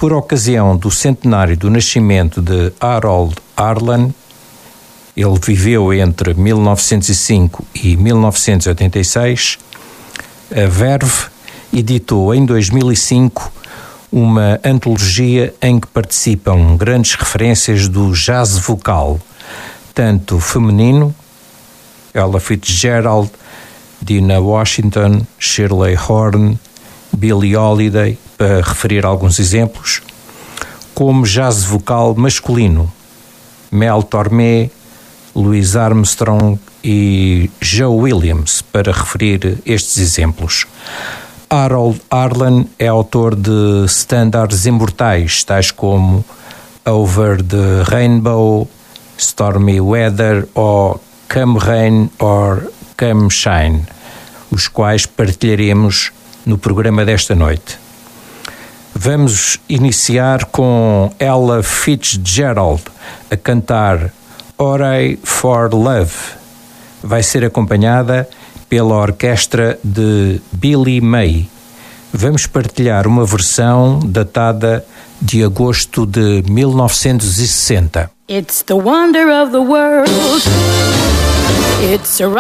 por ocasião do centenário do nascimento de Harold Arlen. Ele viveu entre 1905 e 1986. A Verve editou em 2005 uma antologia em que participam grandes referências do jazz vocal, tanto feminino, Ella Fitzgerald, Dinah Washington, Shirley Horn, Billie Holiday, para referir alguns exemplos, como jazz vocal masculino, Mel Tormé, Louis Armstrong e Joe Williams, para referir estes exemplos. Harold Arlen é autor de standards imortais, tais como Over the Rainbow, Stormy Weather ou Come Rain or Come Shine, os quais partilharemos no programa desta noite. Vamos iniciar com Ella Fitzgerald a cantar Hooray for Love. Vai ser acompanhada pela orquestra de Billy May. Vamos partilhar uma versão datada de agosto de 1960. It's the wonder of the world. It's a